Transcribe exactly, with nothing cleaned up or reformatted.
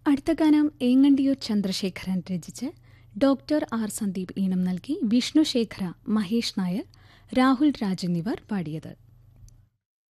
അടുത്ത ഗാനം ഏങ്ങണ്ടിയൂർ ചന്ദ്രശേഖരൻ രചിച്ച് ഡോക്ടർ ആർ സന്ദീപ് ഈണം നൽകി വിഷ്ണുശേഖര, മഹേഷ് നായർ, രാഹുൽ രാജ് എന്നിവർ പാടിയത്.